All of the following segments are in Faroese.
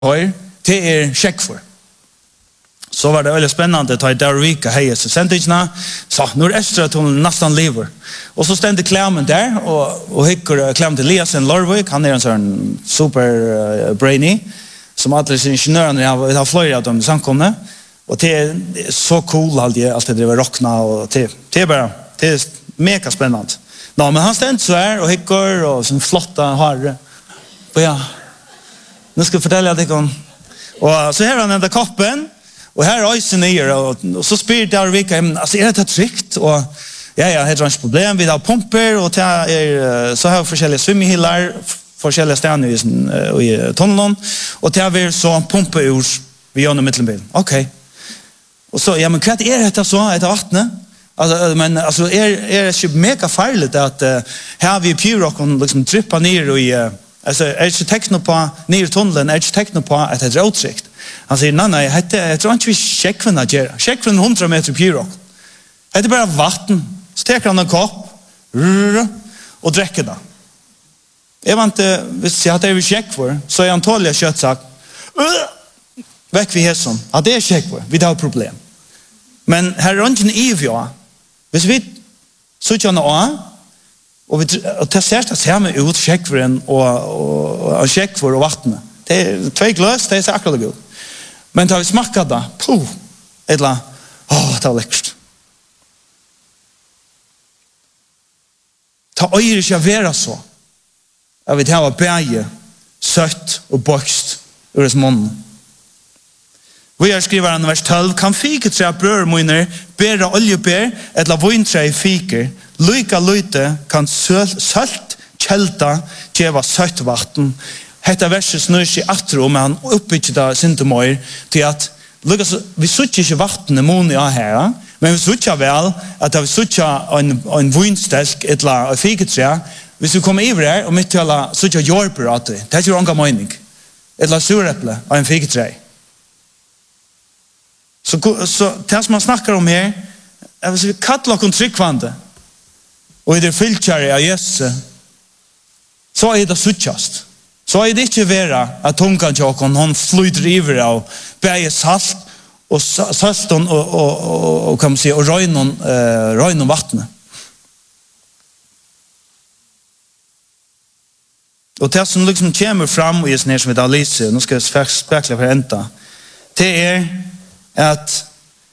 høyr, til Sjekkfor. Så var det veldig spennende ta i Darvika heies sendingsna, så nå ekstra at hun nesten lever. Og så stendte Klemmen der, og hikker Klemmen til Eliasen Lorvik, han en sånn super brainy, som alle ingeniørene har fløyre av dem samkomne, og det så cool alltid, alt det var rockna, og det bare, det mega spennende. Nå, men han stendte så her, og hikker, og sånn flotta harre. Og ja, nu ska jag fortelle deg om. Og så her han enda koppen, og her øysen nere, og så spyr Darvika, altså det trygt? Og ja, det er ikke problem, vi har pumper, og så har vi forskjellige svimmehillar, forskjellige steder i tunnelen, og til vi så pumper ur vi gjennom midtlenbilen. Ok. Og så, ja, men hva er dette så, etter vattnet? Men altså, det ikke mega farligt at her vi pyrokken liksom tripper ned og alltså är tekno på ner tunneln är tekno på att det är utsikt. Han säger nej jag tror inte vi checkar när det checkar 100 meter pyro. Det är bara vatten. Steker han en kopp och dricker det. Jag vet inte hvis jag hade vi check för så är antagligen köttsak. Väck vi hässon. Ja det är check för. Vi har problem. Men här runt i Evia. Hvis vi så tjänar och det ser så här med ut checkveren och checkvor och vatten. Det är två glas, det är så akkurat gott. Men tar vi smakar det, det var läckert. Ta öjer inte vara så. Jag vet ha bäge, sött och bokst ur dess mun. Vi har skriver i vers 12, kan fiketræ brødrmøyner bære oljebær eller vintræ i fiker, lyka lyte kan sølt kjelta djeva søtt vatten. Hetta verset snur seg atro, men han oppbygger det sintomøyer til at vi sutter ikke vatten i munnen av her, men vi sutter vel at vi sutter en vinstelk eller fiketræ, hvis vi kommer iver her og midt til å sutter jordbær at det er ikke noen mening. Eller surepple av en fiketræ. Så det som man snackar om här är att vi kallar oss tryggvande och i det fyllkärre av Jesus så är det suttjast. Så är det inte vera att tungan tjockon hon flyter iver av berget salt och salton och kan man säga och röjnon vattnet. Och det som liksom kommer fram och just ner som vi har lyser, nu ska jag spekla för ända, det är at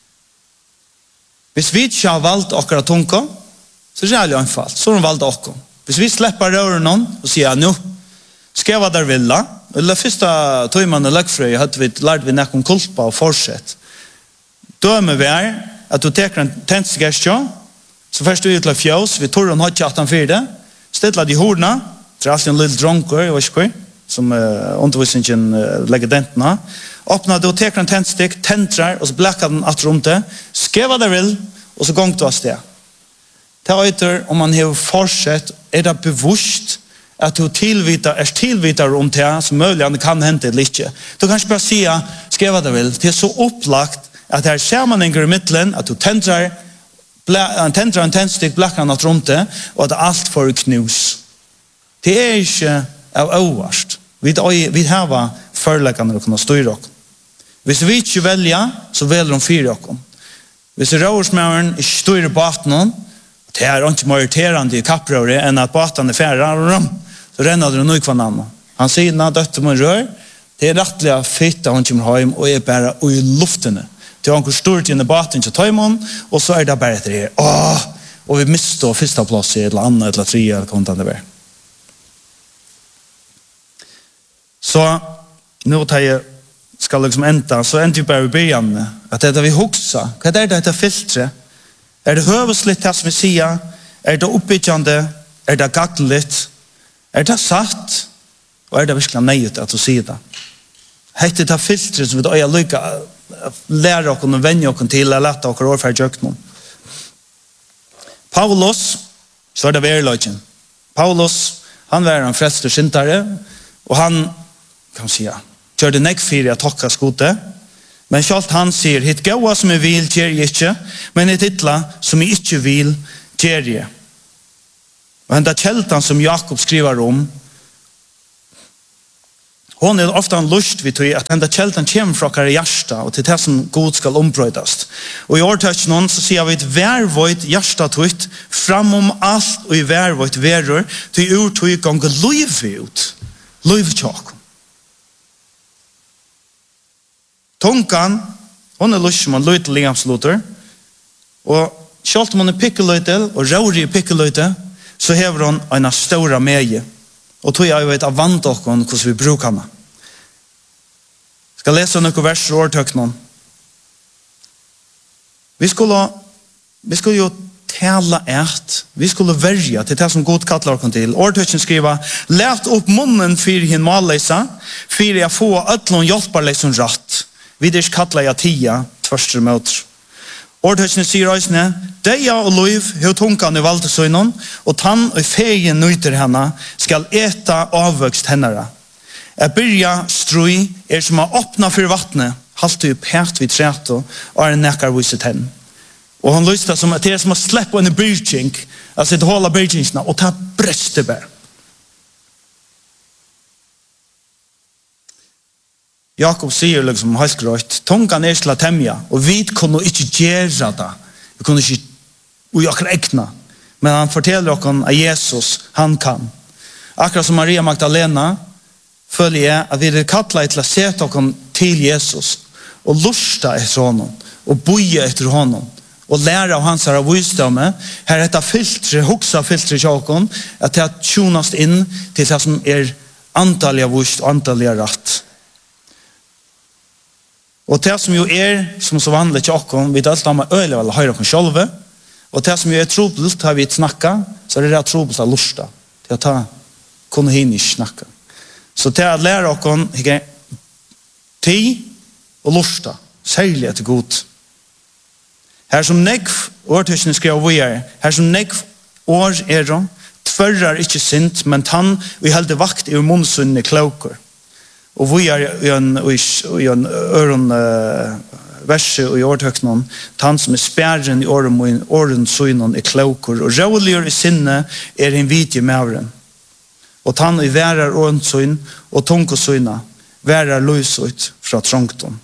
hvis vi ikke har valgt akkurat tunga, så er det jævlig anfalt. Så har de valgt akkurat. Hvis vi slipper røren noen og sier, nå skal jeg være der villa, eller første tøymane løgfrøy, lærte vi nekken kulpa og fortsett. Dømer vi at du teker en tentsgestjo, så først du ut til fjøs, vi tog en hodje 18-4, stedler de horna, det er alltid en lille dronker, jeg vet ikke hva, som undervisningen legger dentene, öppnade och teker en tändstick, tändrar och så bläckar den att runt det, skrev det vill och så gång till oss det. Det är ytter om man har fortsatt är det bevusst att du tillvitar runt det som möjligen kan hända lite. Du kanske bara säga, skrev det vill, det är så upplagt att här ser man en i mittlen att du tändrar en tändstick, bläckar den att runt det och att allt får knus. Det är inte av ovarst. Vi har förläggande och kunna styra oss. Hvis vi ikke velger, så velger de fyra oss. Hvis rådsmøren ikke styrer båten, det er ikke mer irriterende i kapprøret enn at båten er færre, så renner det noe for annan. Han sier, når døtter man rør, det er rettelig fitt at han kommer hjem og er bare i luftene. Det er han stort inn i båten til tøymon, og så er det bare etter her. Og vi mister første plass i et eller annet, eller 3, eller hva det er. Så nu tar jag ska liksom ända så ändå bara i början att det vi huxa vad är det filtre är det hövsligt det som vi säger är det uppbyggande är det gattligt är det satt och är det verkligen nöjt att se det heter det filtre som vi då är lycka lära oss och vänja oss till att lätta och orfär jöknon Paulus så är det verkligen Paulus han var en frälster syndare och han kan man säga gör det näck för att tacka skote men självt han säger hit goa som är vill ger inte men ett illa som är inte vill ger det och den där kältan som Jakob skriver om Hon är ofta en lust vid att ända kältan kommer från våra hjärta och till det som god ska ombrödas. Och i årtouch någon så ser vi ett värvojt hjärta tutt framom allt och i värvojt värror till ur tog gånger liv ut. Liv tjock. Tonkan, hon är lust som en lite liamsluter och kjalt man är pickelöjtel och raurig pickelöjtel så hever hon en stora meje. Och tog jag vet av vant och hur vi brukar henne. Ska läsa några verser och årtök någon. Vi skulle ju tala ert. Vi skulle välja till det som god kallar oss till. Årtöken skriva, lät upp munnen för hin mallesa, för jag få ötlån hjälpar liksom rätt. Viders kallar jag tia, tvärster möter. Årtöken säger ösne, deja och lov, hur tunkan i valtesöjnon, och tann och fegen nyter henne, skall äta avväxt hennara. Jag börjar strui, som har öppnat för vattnet, halt upp helt vid träto, och är en näkar viset henne. Och hon lyssnar som att det är som att släppa en byrking, alltså ett hålla byrkingsna, och ta bröstebär. Jakob säger liksom helt grått, tungan är till att tämja, och vi kunde inte göra det. Vi kunde inte göra äkna. Men han fortäller oss att Jesus, han kan. Akkurat som Maria Magdalena följer att vi är kallade till att sätta oss till Jesus och lusta efter honom och boja efter honom och lära av hans här visdom. Här är detta filter, huxa filter i tjockan, att det tjonas in till det som är antaliga vust och antaliga rätt. Och det som ju är som så vanligt tjockan, vi tar alltid med öl eller höra oss själva. Och det som ju är trobult har vi ett snacka, så är det trobult att lusta. Det att ta kunna hinna snacka. Så till att lära oss tid och lusta, särskilt till god. Här som nekv årtusen skrev vi är, här som nekv år är de, tvärrar inte sint, men tann vi hade vakt i munsunne klokor. Och vi är i en öron verse och i årtöknon, tann som är spärren i åren synon är klokor, och råligare i sinne är en vidje mävren. Och tann i värar årensyn och tunkosyna värar lösut från trångton.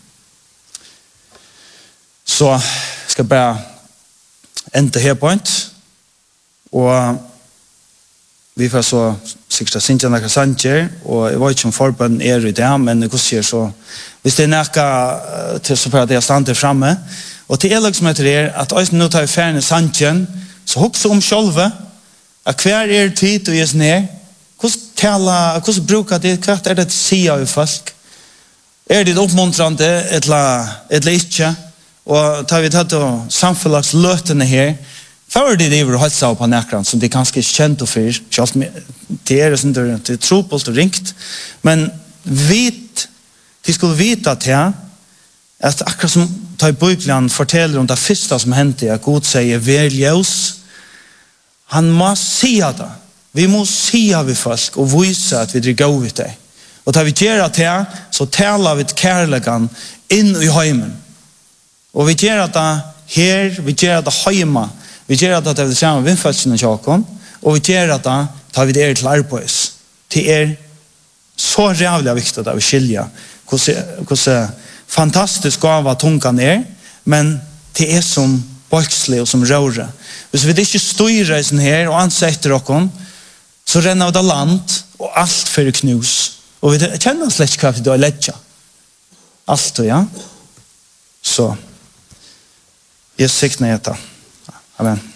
Så ska bara ända här point. Och vi får så sikta Sintjana Sanchez och jag vet inte om förbund är i det, men det ser så hvis det är näka till så för att jag stannar framme. Och till elag som heter er att jag nu tar färne Sanchez så också om själva att kvar är tid och ges ner. Hur brukar det, kvart är det att säga av folk? Är det uppmuntrande eller inte? Och tar vi tagit samfällagslötene här, för det över hälsa på näkran som det kanske är känt och för, det är tropult och ringt, men de skulle veta att akkurat som tar i Bibeln fortäller om det första som hände, att Gud säger välljus, han måste säga det. Vi måste säga vid folk och visa att vi dricker av det. Och tar vi gör det så talar vi kärlekan in i heimen. Och vi gör det här, vi gör det hemma. Vi gör det till samma vindfötsen i kjaken. Och vi gör det tar vi det till arbets. Det är så jävla viktigt att vi skiljer hur fantastisk gåva tungan är. Men det är som boxlig och som röra. Hvis vi inte styrer i sån här och ansätter oss, så renner det land och allt för knus. Och vi känner oss lätt kraftigt och lättja. Allt och ja. Så. Jag siktar detta. Amen.